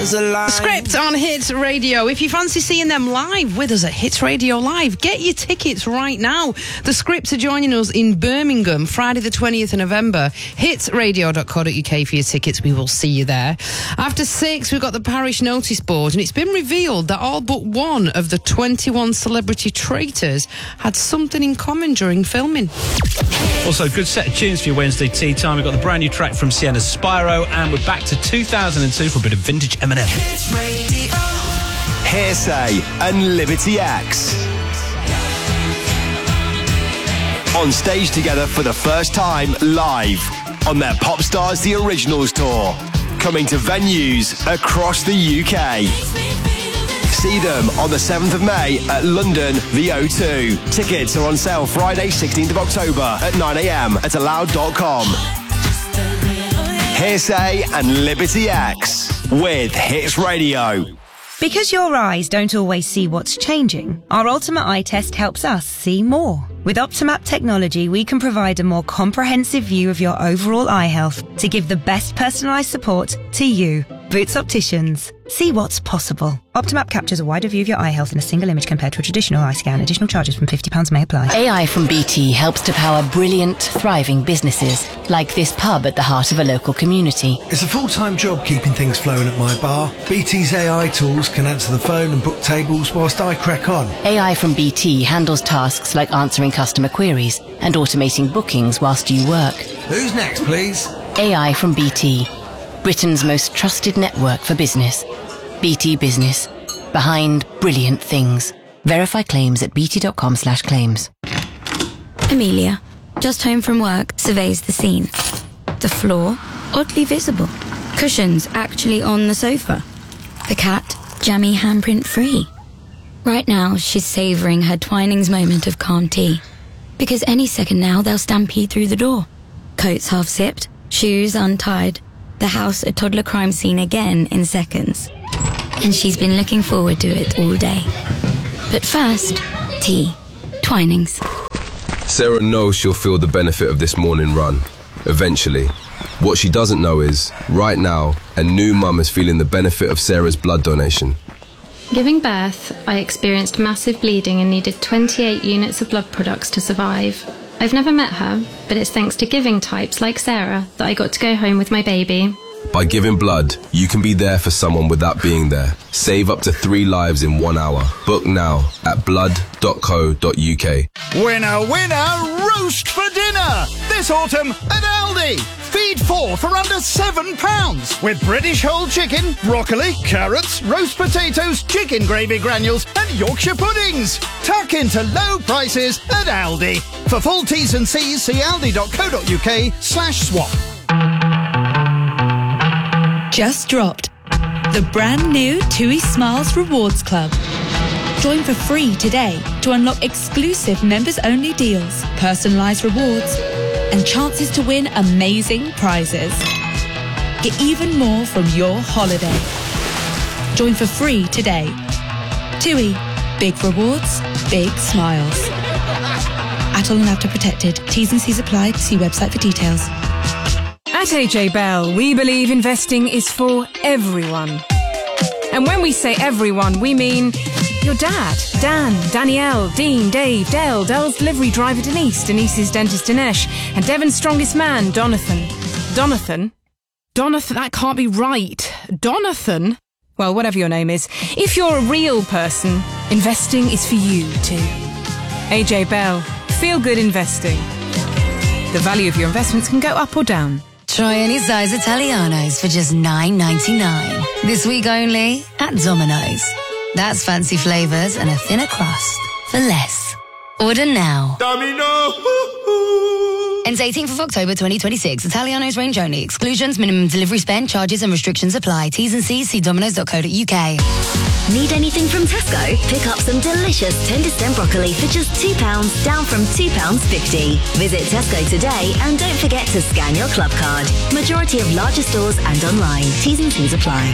Script on Hits Radio. If you fancy seeing them live with us at Hits Radio Live, get your tickets right now. The Scripts are joining us in Birmingham Friday the 20th of November. Hitsradio.co.uk for your tickets. We will see you there. After 6, we've got the Parish Notice Board, and it's been revealed that all but one of the 21 celebrity traitors had something in common during filming. Also, good set of tunes for your Wednesday tea time. We've got the brand new track from Sienna's Spyro, and we're back to 2002 for a bit of vintage Eminem. Hearsay and Liberty X. On stage together for the first time live on their Popstars The Originals tour, coming to venues across the UK. See them on the 7th of May at London, the O2. Tickets are on sale Friday, 16th of October at 9 a.m. at aloud.com. Hearsay and Liberty X with Hits Radio. Because your eyes don't always see what's changing, our Ultimate Eye Test helps us see more. With Optimap technology, we can provide a more comprehensive view of your overall eye health to give the best personalised support to you. Boots Opticians. See what's possible. Optimap captures a wider view of your eye health in a single image compared to a traditional eye scan. Additional charges from £50 may apply. AI from BT helps to power brilliant, thriving businesses, like this pub at the heart of a local community. It's a full-time job keeping things flowing at my bar. BT's AI tools can answer the phone and book tables whilst I crack on. AI from BT handles tasks like answering customer queries and automating bookings whilst you work. Who's next, please? AI from BT, Britain's most trusted network for business. BT Business. Behind brilliant things. Verify claims at bt.com/claims. Amelia, just home from work, surveys the scene. The floor, oddly visible. Cushions actually on the sofa. The cat, jammy handprint free. Right now, she's savouring her Twinings moment of calm tea. Because any second now, they'll stampede through the door. Coats half zipped, shoes untied. The house a toddler crime scene again in seconds. And she's been looking forward to it all day. But first, tea. Twinings. Sarah knows she'll feel the benefit of this morning run, eventually. What she doesn't know is, right now, a new mum is feeling the benefit of Sarah's blood donation. Giving birth, I experienced massive bleeding and needed 28 units of blood products to survive. I've never met her, but it's thanks to giving types like Sarah that I got to go home with my baby. By giving blood, you can be there for someone without being there. Save up to 3 lives in 1 hour. Book now at blood.co.uk. Winner, winner, roast for dinner! This autumn at Aldi. Feed 4 for under £7 with British whole chicken, broccoli, carrots, roast potatoes, chicken gravy granules and Yorkshire puddings. Tuck into low prices at Aldi. For full T's and C's, see aldi.co.uk/swap. Just dropped the brand new TUI Smiles Rewards Club. Join for free today to unlock exclusive members-only deals, personalised rewards, and chances to win amazing prizes. Get even more from your holiday. Join for free today. TUI. Big rewards, big smiles. ATOL and APTA protected. T's and C's apply. See website for details. At AJ Bell, we believe investing is for everyone. And when we say everyone, we mean your dad, Dan, Danielle, Dean, Dave, Dale, Dell's delivery driver Denise, Denise's dentist Dinesh, and Devon's strongest man, Donathan. Donathan, that can't be right. Donathan? Well, whatever your name is, if you're a real person, investing is for you too. AJ Bell, feel good investing. The value of your investments can go up or down. Try any size Italianos for just $9.99. This week only at Domino's. That's fancy flavours and a thinner crust for less. Order now. Domino! Ends 18th of October 2026. Italianos range only. Exclusions, minimum delivery spend, charges and restrictions apply. T's and C's, see dominoes.co.uk. Need anything from Tesco? Pick up some delicious tender stem broccoli for just £2, down from £2.50. Visit Tesco today and don't forget to scan your club card. Majority of larger stores and online. T's and C's apply.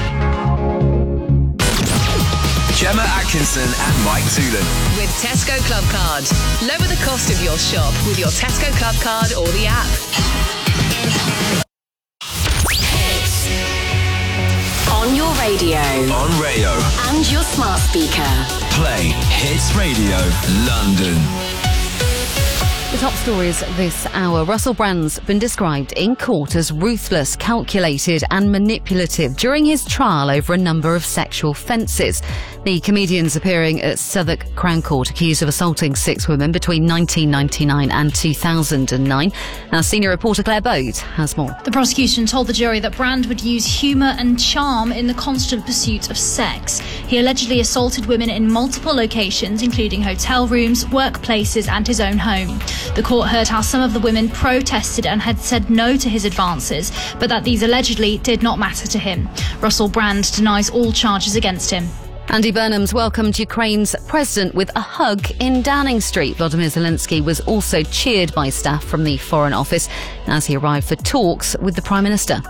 Gemma Atkinson and Mike Toolan. With Tesco Club Card. Lower the cost of your shop with your Tesco Club Card or the app. On your radio. On Rayo. And your smart speaker. Play Hits Radio London. The top stories this hour. Russell Brand's been described in court as ruthless, calculated and manipulative during his trial over a number of sexual offences. The comedian's appearing at Southwark Crown Court accused of assaulting 6 women between 1999 and 2009. Our senior reporter Claire Bode has more. The prosecution told the jury that Brand would use humour and charm in the constant pursuit of sex. He allegedly assaulted women in multiple locations, including hotel rooms, workplaces and his own home. The court heard how some of the women protested and had said no to his advances, but that these allegedly did not matter to him. Russell Brand denies all charges against him. Andy Burnham's welcomed Ukraine's president with a hug in Downing Street. Volodymyr Zelensky was also cheered by staff from the Foreign Office as he arrived for talks with the Prime Minister.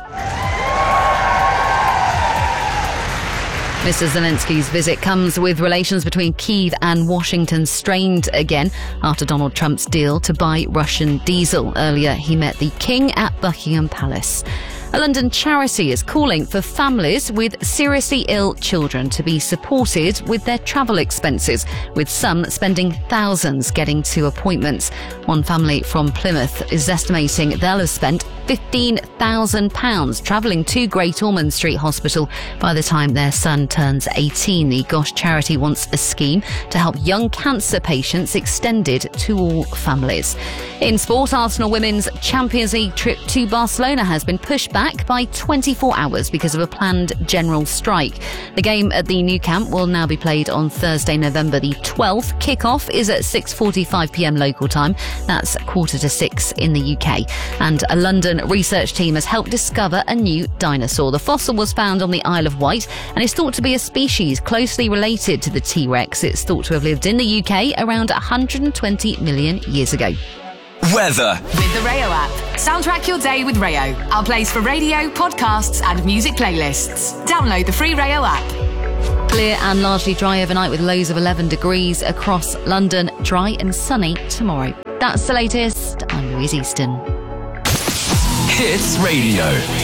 Mr. Zelensky's visit comes with relations between Kyiv and Washington strained again after Donald Trump's deal to buy Russian diesel. Earlier, he met the King at Buckingham Palace. A London charity is calling for families with seriously ill children to be supported with their travel expenses, with some spending thousands getting to appointments. One family from Plymouth is estimating they'll have spent £15,000 travelling to Great Ormond Street Hospital by the time their son turns 18. The Gosh charity wants a scheme to help young cancer patients extended to all families. In sport, Arsenal women's Champions League trip to Barcelona has been pushed back by 24 hours because of a planned general strike. The game at the Nou Camp will now be played on Thursday, November the 12th. Kick-off is at 6:45pm local time. That's 5:45 in the UK. And a London research team has helped discover a new dinosaur. The fossil was found on the Isle of Wight and is thought to be a species closely related to the T-Rex. It's thought to have lived in the UK around 120 million years ago. Weather. With the Rayo app. Soundtrack your day with Rayo. Our place for radio, podcasts and music playlists. Download the free Rayo app. Clear and largely dry overnight with lows of 11 degrees across London. Dry and sunny tomorrow. That's the latest. I'm Louise Easton. Hits Radio.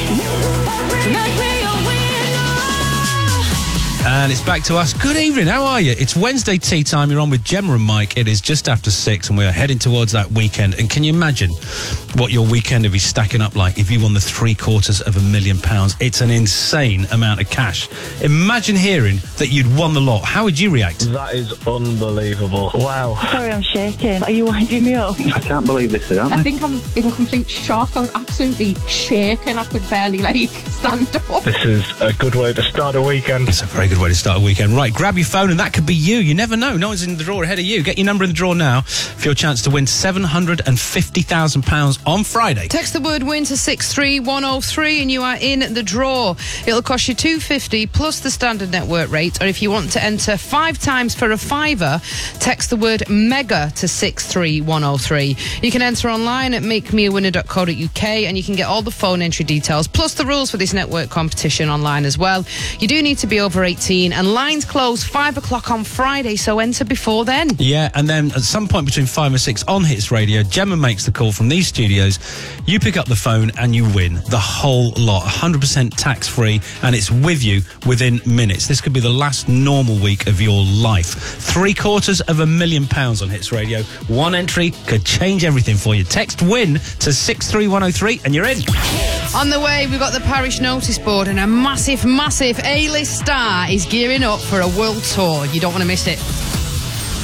And it's back to us. Good evening, how are you? It's Wednesday tea time. You're on with Gemma and Mike. It is just after 6 and we are heading towards that weekend. And can you imagine what your weekend would be stacking up like if you won the £750,000? It's an insane amount of cash. Imagine hearing that you'd won the lot. How would you react? That is unbelievable. Wow. Sorry, I'm shaking. Are you winding me up? I can't believe this is happening. I think I'm in complete shock. I'm absolutely shaking. I could barely, stand up. This is a good way to start a weekend. It's a very good way to start a weekend. Right, grab your phone and that could be you. You never know. No one's in the draw ahead of you. Get your number in the draw now for your chance to win £750,000 on Friday. Text the word win to 63103 and you are in the draw. It'll cost you $2.50 plus the standard network rate, or if you want to enter 5 times for a £5, text the word mega to 63103. You can enter online at makemeawinner.co.uk and you can get all the phone entry details plus the rules for this network competition online as well. You do need to be over 18 and lines close 5 o'clock on Friday, so enter before then. Yeah, and then at some point between 5 and 6 on Hits Radio, Gemma makes the call from these studios. You pick up the phone and you win the whole lot, 100% tax-free, and it's with you within minutes. This could be the last normal week of your life. £750,000 on Hits Radio. One entry could change everything for you. Text WIN to 63103 and you're in. On the way, we've got the parish notice board and a massive A-list star is gearing up for a world tour. You don't want to miss it.